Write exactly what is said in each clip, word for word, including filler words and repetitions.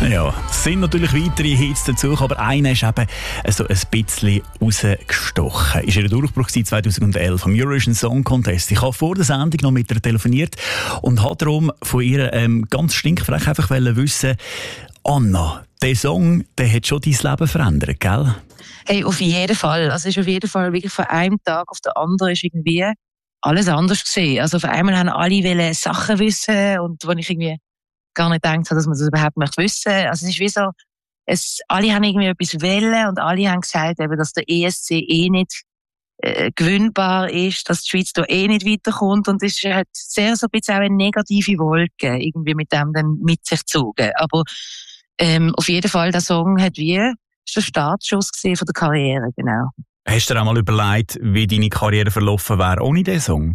Ja, es sind natürlich weitere Hits dazu, aber einer ist eben so ein bisschen rausgestochen. Ist ihr Durchbruch zwanzig elf am Eurovision Song Contest. Ich habe vor der Sendung noch mit ihr telefoniert und habe darum von ihr ähm, ganz stinkfrech einfach wissen, Anna, der Song, der hat schon dein Leben verändert, gell? Hey, auf jeden Fall. Also es ist auf jeden Fall wirklich von einem Tag auf den anderen ist irgendwie alles anders gewesen. Also auf einmal haben alle wollen Sachen wissen und wo ich irgendwie gar nicht gedacht habe, dass man das überhaupt möchte wissen. Also es ist wie so, es, alle haben irgendwie etwas wollen und alle haben gesagt, eben, dass der E S C eh nicht äh, gewinnbar ist, dass die Schweiz da eh nicht weiterkommt und es hat sehr so ein bisschen auch eine negative Wolke irgendwie mit dem dann mit sich gezogen. Aber ähm, auf jeden Fall, der Song hat wie ist der Startschuss gesehen von der Karriere, genau. Hast du dir auch mal überlegt, wie deine Karriere verlaufen wäre ohne diesen Song?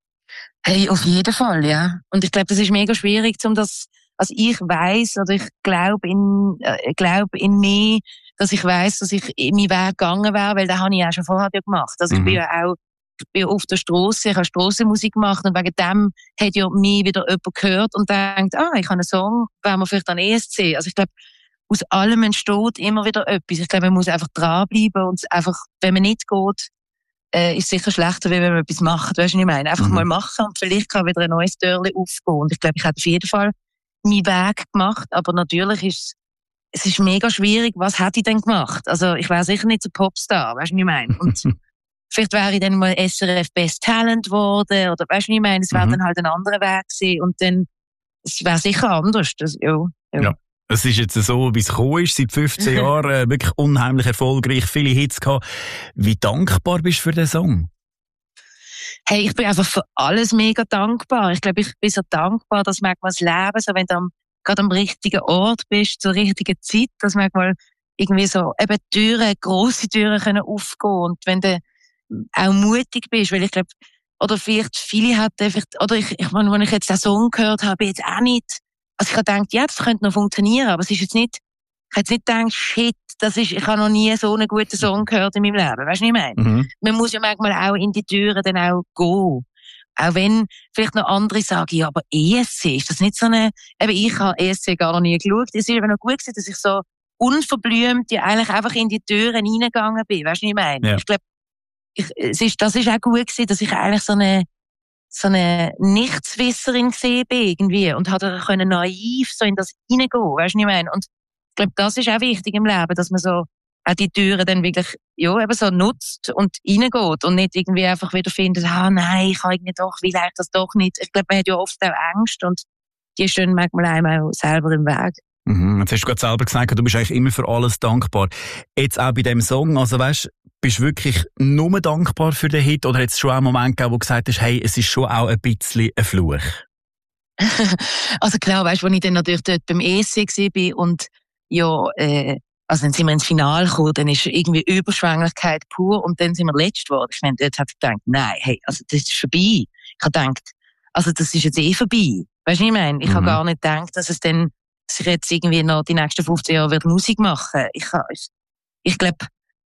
Hey, auf jeden Fall, ja. Und ich glaube, das ist mega schwierig, um das, also ich weiss, oder ich glaube in, äh, glaub in mich, dass ich weiss, dass ich meinen Weg gegangen wäre, weil den habe ich auch schon vorher gemacht. Also mhm. ich bin ja auch, ich bin auf der Strasse, ich habe Strassenmusik gemacht und wegen dem hat ja mich wieder jemand gehört und denkt, ah, ich habe einen Song, wären wir vielleicht an E S C. Also ich glaube, aus allem entsteht immer wieder etwas. Ich glaube, man muss einfach dranbleiben und einfach, wenn man nicht geht, äh, ist es sicher schlechter, wenn man etwas macht. Weißt du, was ich meine? Einfach mhm. mal machen und vielleicht kann wieder ein neues Türchen aufgehen. Und ich glaube, ich habe auf jeden Fall meinen Weg gemacht, aber natürlich ist es ist mega schwierig, was hätte ich denn gemacht? Also ich wäre sicher nicht so Popstar, weißt du, was ich meine? Und vielleicht wäre ich dann mal S R F Best Talent geworden oder weißt du, was ich meine? Es wäre mhm. dann halt ein anderer Weg gewesen und dann, es wäre sicher anders. Das, ja, ja. ja. Es ist jetzt so, wie es gekommen ist, seit fünfzehn Jahren, äh, wirklich unheimlich erfolgreich, viele Hits gehabt. Wie dankbar bist du für den Song? Hey, ich bin einfach für alles mega dankbar. Ich glaube, ich bin so dankbar, dass manchmal das Leben, so wenn du am, gerade am richtigen Ort bist, zur richtigen Zeit, dass manchmal irgendwie so eben Türen, grosse Türen können aufgehen und wenn du auch mutig bist, weil ich glaube, oder vielleicht viele hatten vielleicht, oder ich, ich meine, wenn ich jetzt den Song gehört habe, jetzt auch nicht. Also ich habe gedacht, ja, das könnte noch funktionieren, aber es ist jetzt nicht, ich habe jetzt nicht gedacht, shit, das ist, ich habe noch nie so einen guten Song gehört in meinem Leben, weißt du, was ich meine? Mhm. Man muss ja manchmal auch in die Türen dann auch gehen. Auch wenn vielleicht noch andere sagen, ja, aber E S C, ist das nicht so eine, eben ich habe E S C gar noch nie geschaut, es ist aber noch gut gewesen, dass ich so unverblümt ja eigentlich einfach in die Türen reingegangen bin, weißt du, was ich meine? Ja. Ich glaube, ich, es ist, das ist auch gut gewesen, dass ich eigentlich so eine, so eine Nichtswisserin gesehen bin irgendwie und hat können naiv so in das hineingehen, weißt du, was ich meine? Und ich glaube, das ist auch wichtig im Leben, dass man so auch die Türen dann wirklich, ja, eben so nutzt und reingeht und nicht irgendwie einfach wieder findet, ah, nein, ich kann irgendwie doch, will eigentlich das doch nicht. Ich glaube, man hat ja oft auch Angst und die stehen manchmal einem auch selber im Weg. Mhm. Jetzt hast du gerade selber gesagt, du bist eigentlich immer für alles dankbar. Jetzt auch bei dem Song, also weißt, bist du wirklich nur dankbar für den Hit oder hat es schon einen Moment gegeben, wo du gesagt hast, hey, es ist schon auch ein bisschen ein Fluch? Also klar, weißt du, als ich dann natürlich dort beim E S C war und ja, äh, also dann sind wir ins Finale gekommen, dann ist irgendwie Überschwänglichkeit pur und dann sind wir letzt geworden. Ich meine, dort habe ich gedacht, nein, hey, also das ist vorbei. Ich habe gedacht, also das ist jetzt eh vorbei. Weißt du, was ich meine? Ich mhm. habe gar nicht gedacht, dass es dann, dass ich jetzt irgendwie noch die nächsten fünfzehn Jahre wird Musik machen. Ich, ich, ich glaube,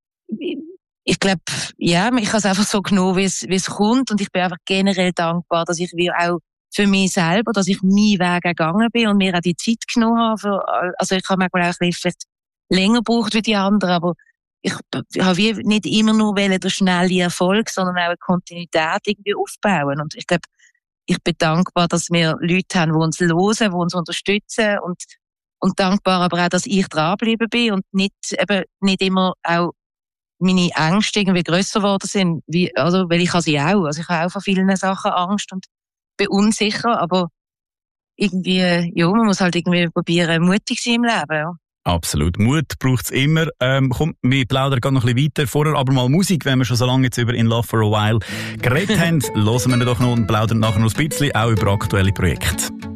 ich glaube, ja, ich habe es einfach so genommen, wie es, wie es kommt und ich bin einfach generell dankbar, dass ich wie auch für mich selber, dass ich meinen Weg gegangen bin und mir auch die Zeit genommen habe. Für, also ich habe manchmal auch ein bisschen vielleicht länger gebraucht wie die anderen, aber ich, ich habe wie nicht immer nur den schnellen Erfolg, sondern auch eine Kontinuität irgendwie aufbauen. Und ich glaube, ich bin dankbar, dass wir Leute haben, die uns hören, die uns unterstützen und, und dankbar aber auch, dass ich dranbleiben bin und nicht, eben, nicht immer auch meine Ängste irgendwie grösser geworden sind, wie, also, weil ich habe sie auch. Also ich habe auch von vielen Sachen Angst und bin unsicher, aber irgendwie, ja, man muss halt irgendwie probieren, mutig sein im Leben, ja. Absolut. Mut braucht es immer. Ähm, komm, wir plaudern noch ein bisschen weiter. Vorher aber mal Musik, wenn wir schon so lange jetzt über In Love for a While geredet haben. Hören wir doch noch und plaudern nachher noch ein bisschen, auch über aktuelle Projekte.